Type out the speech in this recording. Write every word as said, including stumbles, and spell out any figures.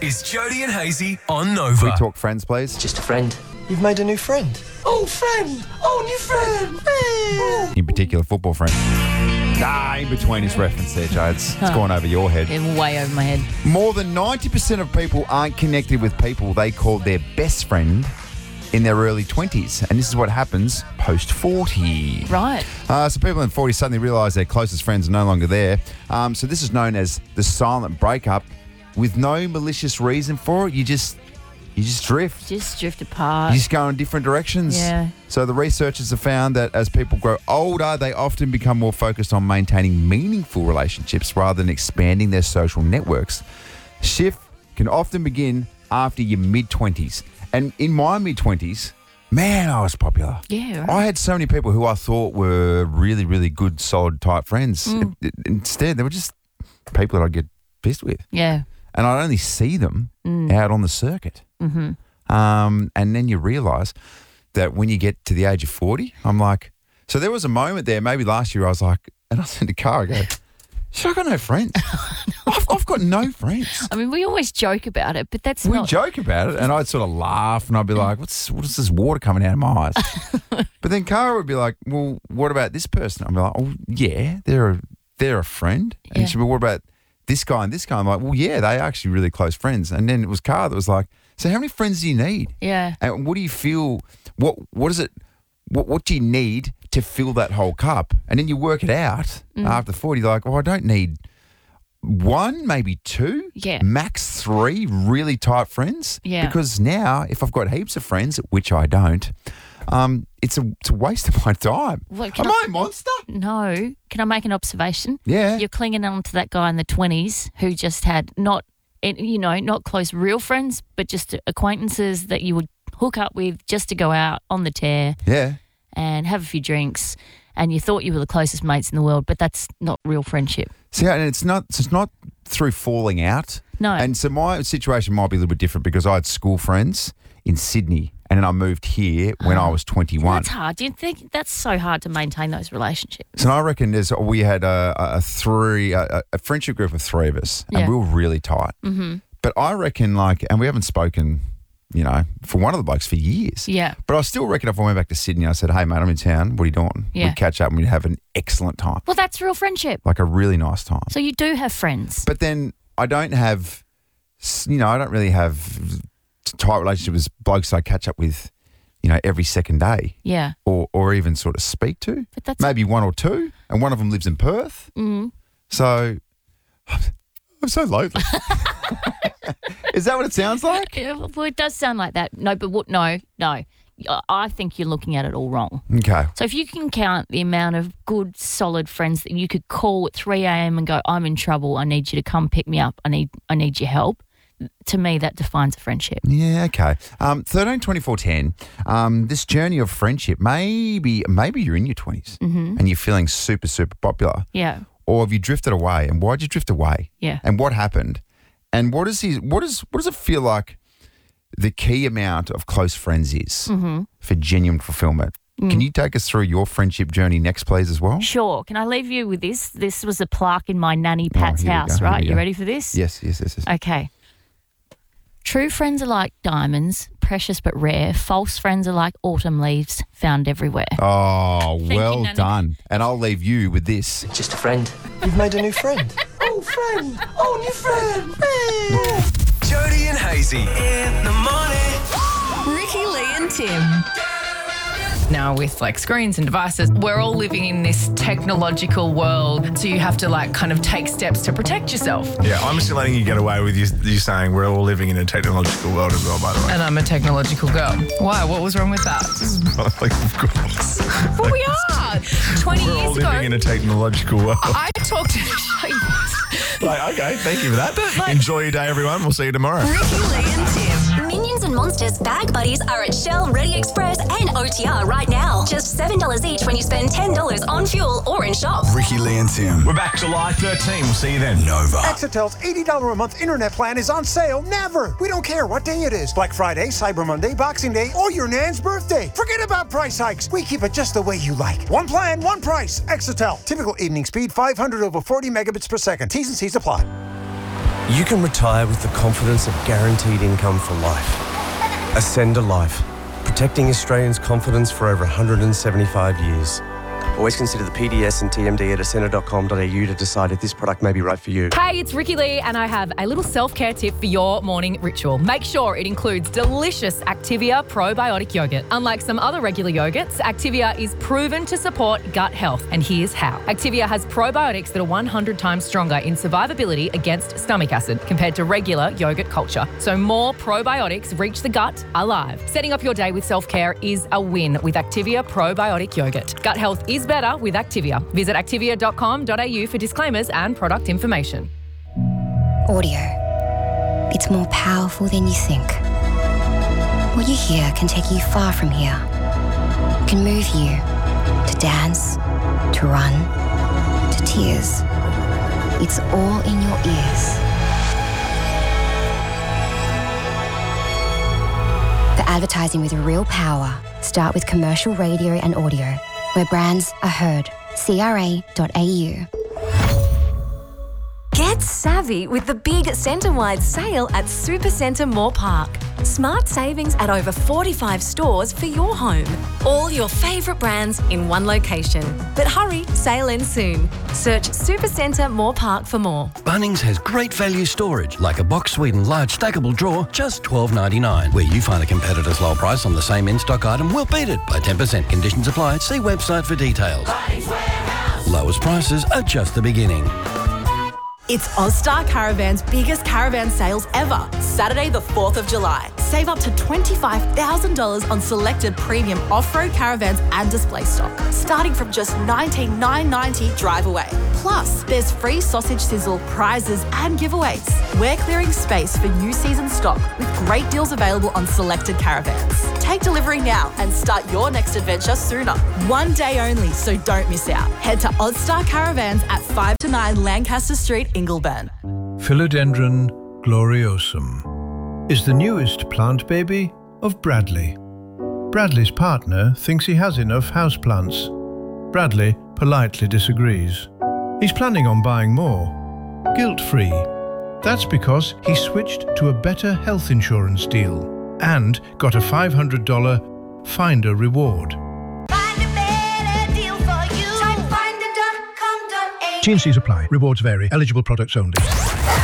is Jody and Hazy on Nova. We talk friends, please. Just a friend. You've made a new friend. Oh, friend. Oh, new friend. In particular, football friend. Ah, in between is reference there, Joe. It's, it's gone over your head. Yeah, way over my head. More than ninety percent of people aren't connected with people they call their best friend in their early twenties. And this is what happens post forty. Right. Uh, so people in forty suddenly realise their closest friends are no longer there. Um, so this is known as the silent breakup with no malicious reason for it. You just... You just drift. Just drift apart. You just go in different directions. Yeah. So the researchers have found that as people grow older, they often become more focused on maintaining meaningful relationships rather than expanding their social networks. Shift can often begin after your mid-twenties. And in my mid-twenties, man, I was popular. Yeah, right. I had so many people who I thought were really, really good, solid type friends. Mm. Instead, they were just people that I'd get pissed with. Yeah. And I'd only see them Mm. out on the circuit. Mm-hmm. Um, and then you realise that when you get to the age of forty, I'm like, so there was a moment there, maybe last year I was like, and I said to Cara, I go, shit, I got no friends. I've, I've got no friends. I mean, we always joke about it, but that's We not... joke about it, and I'd sort of laugh, and I'd be like, "What's what is this water coming out of my eyes?" But then Cara would be like, "Well, what about this person?" I'd be like, "Oh, yeah, they're a, they're a friend." And Yeah. she'd be, "What about this guy and this guy?" I'm like, "Well, yeah, they're actually really close friends." And then it was Cara that was like, "So how many friends do you need? Yeah. And what do you feel? What what is it? What what do you need to fill that whole cup?" And then you work it out Mm. after forty. You're like, "Oh, I don't need." One, maybe two, Yeah. max three really tight friends. Yeah. Because now, if I've got heaps of friends, which I don't, um, it's a it's a waste of my time. Well, can Am I- I a monster? No. Can I make an observation? Yeah. You're clinging on to that guy in the twenties who just had not, eh, you know, not close real friends, but just acquaintances that you would hook up with just to go out on the tear Yeah. and have a few drinks. And you thought you were the closest mates in the world, but that's not real friendship. See, and it's not it's not through falling out. No. And so my situation might be a little bit different because I had school friends in Sydney, and then I moved here when I was twenty-one. That's hard. Do you think that's so hard to maintain those relationships? So I reckon there's we had a, a three a, a friendship group of three of us, and Yeah. we were really tight. Mm-hmm. But I reckon like, and we haven't spoken, you know, for one of the blokes for years. Yeah. But I still reckon if I went back to Sydney, I said, "Hey mate, I'm in town. What are you doing?" Yeah. We'd catch up and we'd have an excellent time, Well, that's real friendship. like a really nice time. So you do have friends. But then I don't have, s- you know, I don't really have tight relationships with blokes I catch up with, you know, every second day, Yeah. or or even sort of speak to. But that's... Maybe one or two, and one of them lives in Perth. Mm. So I'm so lonely. Is that what it sounds like? Yeah, well, it does sound like that. No, but what? No, no. I- I think you're looking at it all wrong. Okay. So if you can count the amount of good, solid friends that you could call at three a.m. and go, "I'm in trouble. I need you to come pick me up. I need, I need your help." To me, that defines a friendship. Yeah, okay. Um, thirteen twenty-four ten. Um, this journey of friendship, maybe maybe you're in your twenties Mm-hmm. and you're feeling super, super popular. Yeah, Or have you drifted away? And why'd you drift away? yeah. And what happened? And what is his, what is what does it feel like the key amount of close friends is Mm-hmm. for genuine fulfillment? Mm. Can you take us through your friendship journey next, please, as well? Sure. Can I leave you with this? This was a plaque in my nanny Oh, Pat's here we house, go, here right? we You go. ready for this? Yes, yes, yes, yes. Okay. True friends are like diamonds, precious but rare. False friends are like autumn leaves, found everywhere. Oh, Thank you, well Nanny. done. And I'll leave you with this. Just a friend. You've made a new friend. Oh, friend. Oh, new friend. Jody and Hazy in the morning. Ricky, Lee and Tim. Now with like screens and devices, we're all living in this technological world. So you have to like kind of take steps to protect yourself. Yeah, I'm still letting you get away with you, you saying we're all living in a technological world as well, by the way. And I'm a technological girl. Why? What was wrong with that? Like, of course. Well, we are. twenty We're all years ago, living in a technological world. I talked to show you. Like, okay, thank you for that. like- Enjoy your day, everyone. We'll see you tomorrow. Ricky, Lee and Tim. Minions and Monsters bag buddies are at Shell, Ready Express and O T R right now. Just seven dollars each when you spend ten dollars on fuel or in shop. Ricky, Lee and Tim. We're back July thirteenth. We'll see you then. Nova. Exitel's eighty dollars a month internet plan is on sale never. We don't care what day it is. Black Friday, Cyber Monday, Boxing Day, or your nan's birthday. Forget about price hikes. We keep it just the way you like. One plan, one price. Exitel. Typical evening speed, five hundred over forty megabits per second. T's and C's apply. You can retire with the confidence of guaranteed income for life. Ascend Life, protecting Australians' confidence for over one hundred seventy-five years. Always consider the P D S and T M D at ascender dot com dot a u to decide if this product may be right for you. Hey, it's Ricky Lee, and I have a little self-care tip for your morning ritual. Make sure it includes delicious Activia probiotic yogurt. Unlike some other regular yogurts, Activia is proven to support gut health, and here's how. Activia has probiotics that are one hundred times stronger in survivability against stomach acid compared to regular yogurt culture. So more probiotics reach the gut alive. Setting up your day with self-care is a win with Activia probiotic yogurt. Gut health is better with Activia. Visit activia dot com dot a u for disclaimers and product information. Audio. It's more powerful than you think. What you hear can take you far from here. It can move you to dance, to run, to tears. It's all in your ears. For advertising with real power, start with commercial radio and audio, where brands are heard. C R A dot A U. Get savvy with the big centre-wide sale at Supercentre Moore Park. Smart savings at over forty-five stores for your home. All your favourite brands in one location. But hurry, sale ends soon. Search Supercentre Moore Park for more. Bunnings has great value storage, like a Box Sweden large stackable drawer, just twelve ninety-nine. Where you find a competitor's low price on the same in-stock item, we'll beat it by ten percent. Conditions apply. See website for details. Lowest prices are just the beginning. It's Ozstar Caravan's biggest caravan sales ever. Saturday the fourth of July. Save up to twenty-five thousand dollars on selected premium off-road caravans and display stock. Starting from just nineteen thousand nine hundred ninety dollars drive away. Plus, there's free sausage sizzle, prizes and giveaways. We're clearing space for new season stock with great deals available on selected caravans. Take delivery now and start your next adventure sooner. One day only, so don't miss out. Head to Ozstar Caravans at five to nine Lancaster Street, Ingleburn. Philodendron gloriosum is the newest plant baby of Bradley. Bradley's partner thinks he has enough houseplants. Bradley politely disagrees. He's planning on buying more, guilt-free. That's because he switched to a better health insurance deal and got a five hundred dollars Finder reward. T and C's apply. Rewards vary. Eligible products only.